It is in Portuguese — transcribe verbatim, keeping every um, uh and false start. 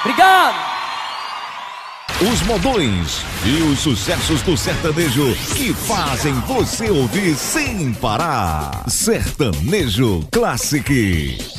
Obrigado! Os modões e os sucessos do sertanejo que fazem você ouvir sem parar. Sertanejo Classic.